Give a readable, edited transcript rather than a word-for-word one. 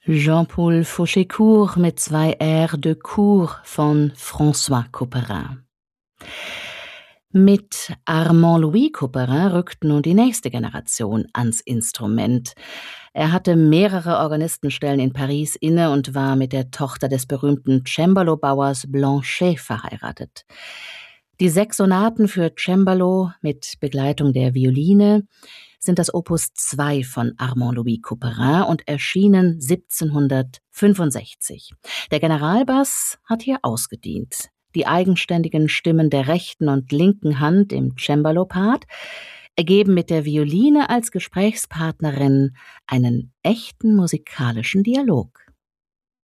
Jean-Paul Fouchécourt mit 2 Airs de Cour von François Couperin. Mit Armand-Louis Couperin rückt nun die nächste Generation ans Instrument. Er hatte mehrere Organistenstellen in Paris inne und war mit der Tochter des berühmten Cembalo-Bauers Blanchet verheiratet. Die 6 Sonaten für Cembalo mit Begleitung der Violine sind das Opus 2 von Armand-Louis Couperin und erschienen 1765. Der Generalbass hat hier ausgedient. Die eigenständigen Stimmen der rechten und linken Hand im Cembalo-Part ergeben mit der Violine als Gesprächspartnerin einen echten musikalischen Dialog.